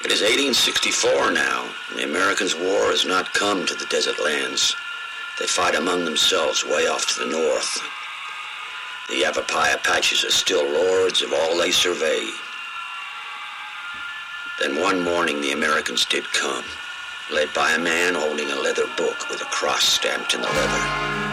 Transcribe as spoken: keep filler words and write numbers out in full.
It is eighteen sixty-four now, and the Americans' war has not come to the desert lands. They fight among themselves way off to the north. The Yavapai Apaches are still lords of all they survey. Then one morning the Americans did come, led by a man holding a leather book with a cross stamped in the leather.